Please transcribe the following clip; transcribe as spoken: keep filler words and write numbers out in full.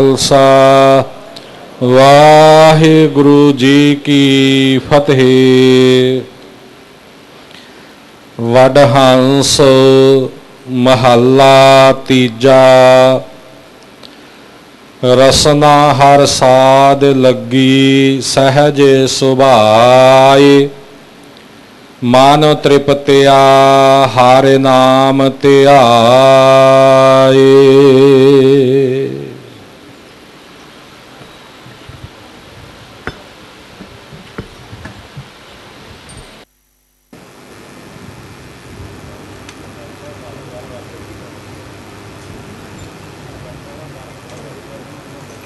ਖਾਲਸਾ ਵਾਹਿਗੁਰੂ ਜੀ ਕੀ ਫਤਿਹ। ਵਡਹੰਸ ਮਹੱਲਾ ਤੀਜਾ। ਰਸਨਾ ਹਰ ਸਾਧ ਲੱਗੀ ਸਹਿਜ ਸੁਭਾਏ, ਮਨ ਤ੍ਰਿਪਤਿਆ ਹਰਿ ਨਾਮ ਧਿਆਏ।